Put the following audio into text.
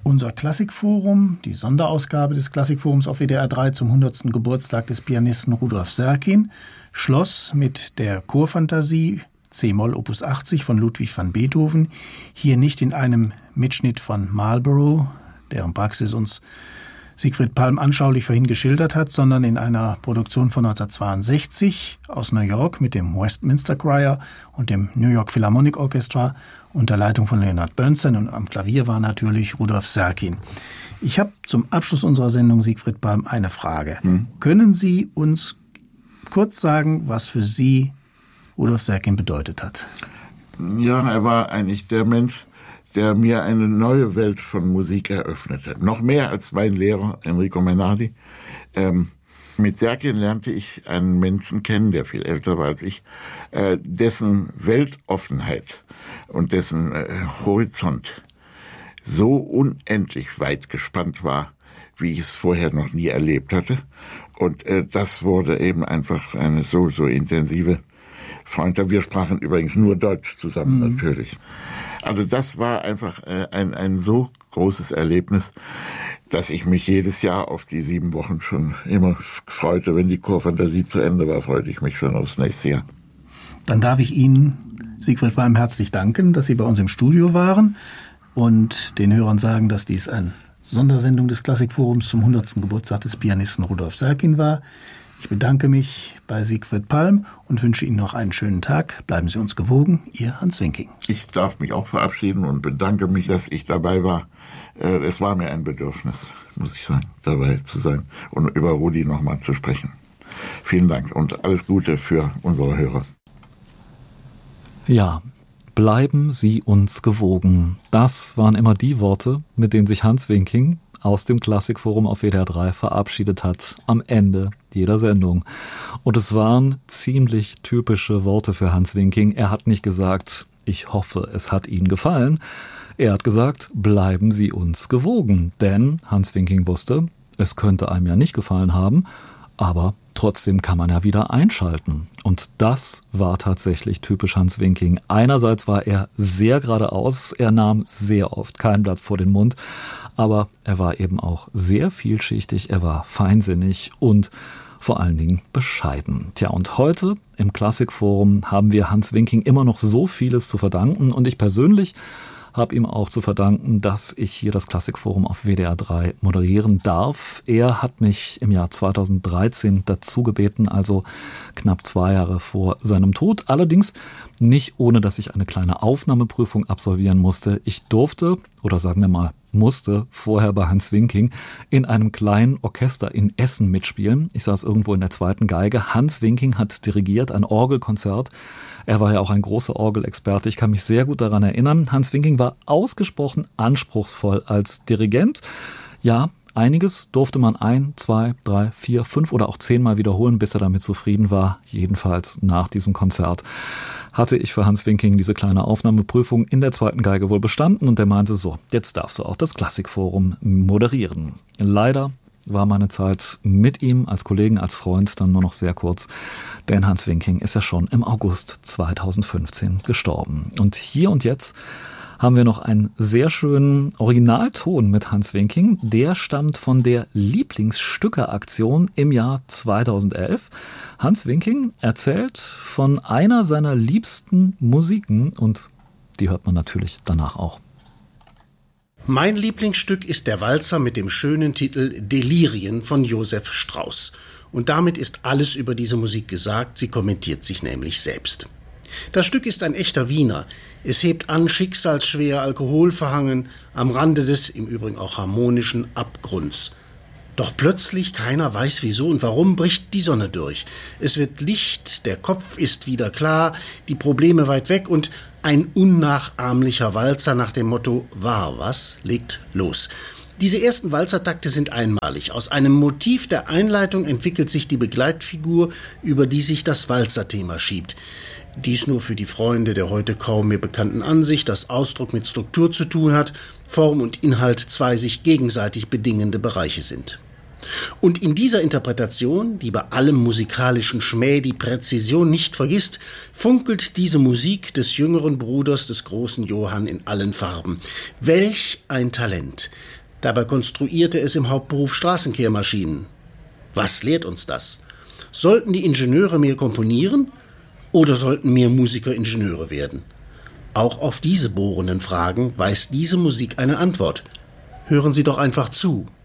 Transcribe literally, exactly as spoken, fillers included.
Unser Klassikforum, die Sonderausgabe des Klassikforums auf W D R drei zum hundertsten Geburtstag des Pianisten Rudolf Serkin, schloss mit der Chorfantasie C-Moll Opus achtzig von Ludwig van Beethoven, hier nicht in einem Mitschnitt von Marlborough, deren Praxis uns Siegfried Palm anschaulich vorhin geschildert hat, sondern in einer Produktion von neunzehnhundertzweiundsechzig aus New York mit dem Westminster Choir und dem New York Philharmonic Orchestra unter Leitung von Leonard Bernstein, und am Klavier war natürlich Rudolf Serkin. Ich habe zum Abschluss unserer Sendung, Siegfried Palm, eine Frage. Hm. Können Sie uns kurz sagen, was für Sie Rudolf Serkin bedeutet hat? Ja, er war eigentlich der Mensch, der mir eine neue Welt von Musik eröffnete. Noch mehr als mein Lehrer Enrico Mainardi. Ähm, mit Serkin lernte ich einen Menschen kennen, der viel älter war als ich, äh, dessen Weltoffenheit und dessen äh, Horizont so unendlich weit gespannt war, wie ich es vorher noch nie erlebt hatte. Und äh, das wurde eben einfach eine so, so intensive Freundschaft. Wir sprachen übrigens nur Deutsch zusammen, mhm. natürlich. Also das war einfach äh, ein, ein so großes Erlebnis, dass ich mich jedes Jahr auf die sieben Wochen schon immer freute. Wenn die Chorfantasie zu Ende war, freute ich mich schon aufs nächste Jahr. Dann darf ich Ihnen, Siegfried Palm, herzlich danken, dass Sie bei uns im Studio waren und den Hörern sagen, dass dies eine Sondersendung des Klassikforums zum hundertsten Geburtstag des Pianisten Rudolf Serkin war. Ich bedanke mich bei Siegfried Palm und wünsche Ihnen noch einen schönen Tag. Bleiben Sie uns gewogen, Ihr Hans Winking. Ich darf mich auch verabschieden und bedanke mich, dass ich dabei war. Es war mir ein Bedürfnis, muss ich sagen, dabei zu sein und über Rudi nochmal zu sprechen. Vielen Dank und alles Gute für unsere Hörer. Ja, bleiben Sie uns gewogen. Das waren immer die Worte, mit denen sich Hans Winking aus dem Klassikforum auf W D R drei verabschiedet hat, am Ende jeder Sendung. Und es waren ziemlich typische Worte für Hans Winking. Er hat nicht gesagt, ich hoffe, es hat Ihnen gefallen. Er hat gesagt, bleiben Sie uns gewogen. Denn Hans Winking wusste, es könnte einem ja nicht gefallen haben, aber trotzdem kann man ja wieder einschalten. Und das war tatsächlich typisch Hans Winking. Einerseits war er sehr geradeaus, er nahm sehr oft kein Blatt vor den Mund, aber er war eben auch sehr vielschichtig, er war feinsinnig und vor allen Dingen bescheiden. Tja, und heute im Klassikforum haben wir Hans Winking immer noch so vieles zu verdanken, und ich persönlich habe ihm auch zu verdanken, dass ich hier das Klassikforum auf W D R drei moderieren darf. Er hat mich im Jahr zweitausenddreizehn dazu gebeten, also knapp zwei Jahre vor seinem Tod. Allerdings nicht ohne, dass ich eine kleine Aufnahmeprüfung absolvieren musste. Ich durfte, oder sagen wir mal, musste vorher bei Hans Winking in einem kleinen Orchester in Essen mitspielen. Ich saß irgendwo in der zweiten Geige. Hans Winking hat dirigiert, ein Orgelkonzert. Er war ja auch ein großer Orgelexperte. Ich kann mich sehr gut daran erinnern. Hans Winking war ausgesprochen anspruchsvoll als Dirigent. Ja, einiges durfte man ein, zwei, drei, vier, fünf oder auch zehnmal wiederholen, bis er damit zufrieden war. Jedenfalls nach diesem Konzert hatte ich für Hans Winking diese kleine Aufnahmeprüfung in der zweiten Geige wohl bestanden, und er meinte, so, jetzt darfst du auch das Klassikforum moderieren. Leider war meine Zeit mit ihm als Kollegen, als Freund dann nur noch sehr kurz, denn Hans Winking ist ja schon im August zweitausendfünfzehn gestorben. Und hier und jetzt haben wir noch einen sehr schönen Originalton mit Hans Winking. Der stammt von der Lieblingsstücke-Aktion im Jahr zweitausendelf. Hans Winking erzählt von einer seiner liebsten Musiken, und die hört man natürlich danach auch. Mein Lieblingsstück ist der Walzer mit dem schönen Titel Delirien von Josef Strauss. Und damit ist alles über diese Musik gesagt, sie kommentiert sich nämlich selbst. Das Stück ist ein echter Wiener. Es hebt an, schicksalsschwer, alkoholverhangen, am Rande des, im Übrigen auch harmonischen Abgrunds. Doch plötzlich, keiner weiß wieso und warum, bricht die Sonne durch. Es wird Licht, der Kopf ist wieder klar, die Probleme weit weg und ein unnachahmlicher Walzer nach dem Motto »War was?« legt los. Diese ersten Walzertakte sind einmalig. Aus einem Motiv der Einleitung entwickelt sich die Begleitfigur, über die sich das Walzerthema schiebt. Dies nur für die Freunde der heute kaum mehr bekannten Ansicht, dass Ausdruck mit Struktur zu tun hat, Form und Inhalt zwei sich gegenseitig bedingende Bereiche sind. Und in dieser Interpretation, die bei allem musikalischen Schmäh die Präzision nicht vergisst, funkelt diese Musik des jüngeren Bruders des großen Johann in allen Farben. Welch ein Talent! Dabei konstruierte es im Hauptberuf Straßenkehrmaschinen. Was lehrt uns das? Sollten die Ingenieure mehr komponieren oder sollten mehr Musiker Ingenieure werden? Auch auf diese bohrenden Fragen weiß diese Musik eine Antwort. Hören Sie doch einfach zu.